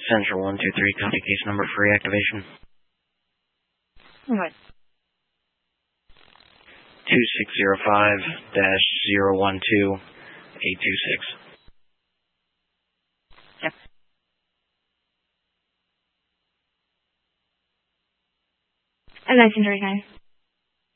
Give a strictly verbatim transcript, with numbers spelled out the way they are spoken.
Central one two three, copy case number for reactivation. What? two six zero five dash zero one two eight two six. Yep. And nineteen thirty-nine.